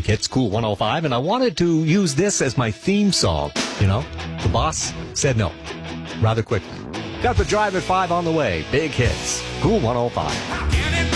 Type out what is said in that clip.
Big Hits, Cool 105, and I wanted to use this as my theme song. You know, the boss said no, rather quickly. Got the Drive at 5 on the way. Big Hits, Cool 105.